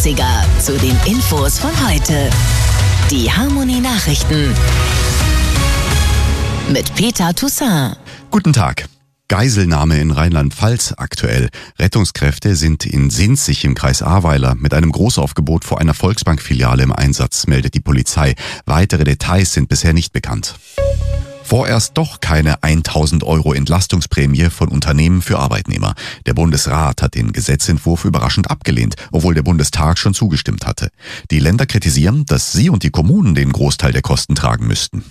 Zu den Infos von heute. Die Harmonie-Nachrichten mit Peter Toussaint. Guten Tag. Geiselnahme in Rheinland-Pfalz aktuell. Rettungskräfte sind in Sinzig im Kreis Ahrweiler mit einem Großaufgebot vor einer Volksbank-Filiale im Einsatz, meldet die Polizei. Weitere Details sind bisher nicht bekannt. Vorerst doch keine 1.000 € Entlastungsprämie von Unternehmen für Arbeitnehmer. Der Bundesrat hat den Gesetzentwurf überraschend abgelehnt, obwohl der Bundestag schon zugestimmt hatte. Die Länder kritisieren, dass sie und die Kommunen den Großteil der Kosten tragen müssten.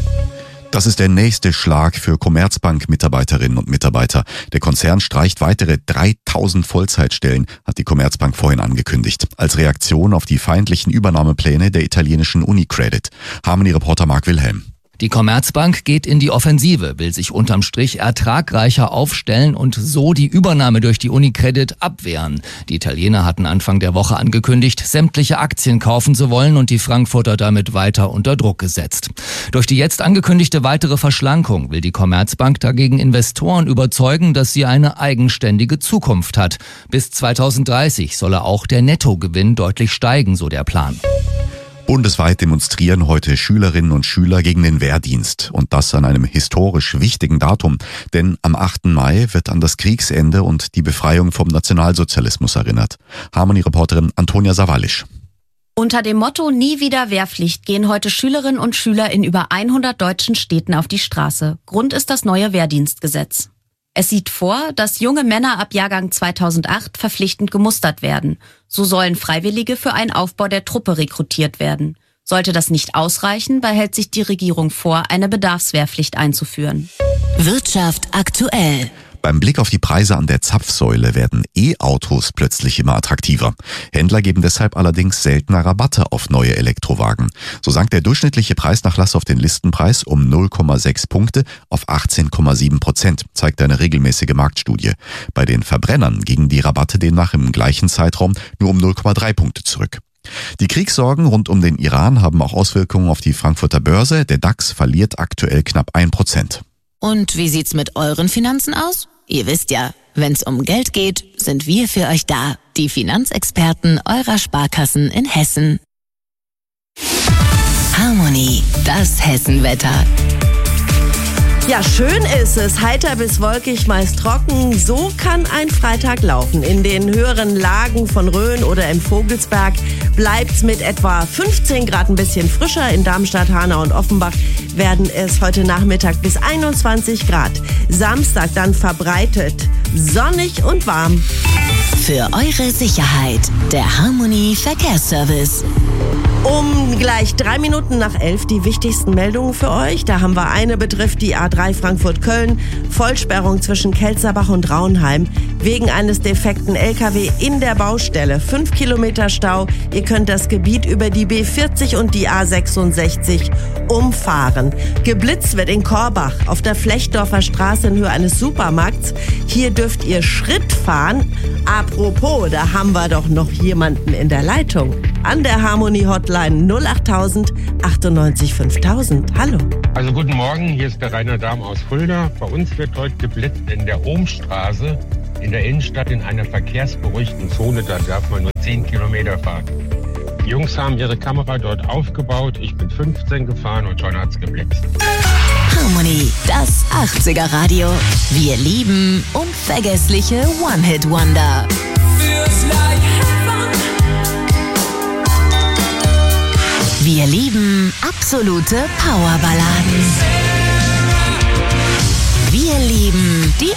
Das ist der nächste Schlag für Commerzbank-Mitarbeiterinnen und Mitarbeiter. Der Konzern streicht weitere 3.000 Vollzeitstellen, hat die Commerzbank vorhin angekündigt, als Reaktion auf die feindlichen Übernahmepläne der italienischen Unicredit. Harmonie-Reporter Marc Wilhelm. Die Commerzbank geht in die Offensive, will sich unterm Strich ertragreicher aufstellen und so die Übernahme durch die Unicredit abwehren. Die Italiener hatten Anfang der Woche angekündigt, sämtliche Aktien kaufen zu wollen und die Frankfurter damit weiter unter Druck gesetzt. Durch die jetzt angekündigte weitere Verschlankung will die Commerzbank dagegen Investoren überzeugen, dass sie eine eigenständige Zukunft hat. Bis 2030 solle auch der Nettogewinn deutlich steigen, so der Plan. Bundesweit demonstrieren heute Schülerinnen und Schüler gegen den Wehrdienst. Und das an einem historisch wichtigen Datum. Denn am 8. Mai wird an das Kriegsende und die Befreiung vom Nationalsozialismus erinnert. Harmonie-Reporterin Antonia Sawalisch. Unter dem Motto Nie wieder Wehrpflicht gehen heute Schülerinnen und Schüler in über 100 deutschen Städten auf die Straße. Grund ist das neue Wehrdienstgesetz. Es sieht vor, dass junge Männer ab Jahrgang 2008 verpflichtend gemustert werden. So sollen Freiwillige für einen Aufbau der Truppe rekrutiert werden. Sollte das nicht ausreichen, behält sich die Regierung vor, eine Bedarfswehrpflicht einzuführen. Wirtschaft aktuell. Beim Blick auf die Preise an der Zapfsäule werden E-Autos plötzlich immer attraktiver. Händler geben deshalb allerdings seltener Rabatte auf neue Elektrowagen. So sank der durchschnittliche Preisnachlass auf den Listenpreis um 0,6 Punkte auf 18,7%, zeigt eine regelmäßige Marktstudie. Bei den Verbrennern gingen die Rabatte demnach im gleichen Zeitraum nur um 0,3 Punkte zurück. Die Kriegssorgen rund um den Iran haben auch Auswirkungen auf die Frankfurter Börse. Der DAX verliert aktuell knapp 1%. Und wie sieht's mit euren Finanzen aus? Ihr wisst ja, wenn's um Geld geht, sind wir für euch da. Die Finanzexperten eurer Sparkassen in Hessen. Harmonie, das Hessenwetter. Ja, schön ist es. Heiter bis wolkig, meist trocken. So kann ein Freitag laufen. In den höheren Lagen von Rhön oder im Vogelsberg bleibt's mit etwa 15 Grad ein bisschen frischer. In Darmstadt, Hanau und Offenbach werden es heute Nachmittag bis 21 Grad. Samstag dann verbreitet sonnig und warm. Für eure Sicherheit, der Harmonie Verkehrsservice. Um gleich 3 Minuten nach 11 die wichtigsten Meldungen für euch. Da haben wir eine, betrifft die A3 Frankfurt-Köln. Vollsperrung zwischen Kelzerbach und Raunheim wegen eines defekten LKW in der Baustelle. 5 Kilometer Stau. Ihr könnt das Gebiet über die B40 und die A66 umfahren. Geblitzt wird in Korbach auf der Flechdorfer Straße in Höhe eines Supermarkts. Hier dürft ihr Schritt fahren. Apropos, da haben wir doch noch jemanden in der Leitung. An der Harmonie Hotline 08000 98 5000. Hallo. Also guten Morgen, hier ist der Rainer Dahm aus Fulda. Bei uns wird heute geblitzt in der Ohmstraße in der Innenstadt in einer verkehrsberuhigten Zone. Da darf man nur 10 Kilometer fahren. Die Jungs haben ihre Kamera dort aufgebaut. Ich bin 15 gefahren und schon hat's geblitzt. Harmonie, das 80er Radio. Wir lieben unvergessliche One-Hit-Wonder. Wir lieben absolute Powerballaden.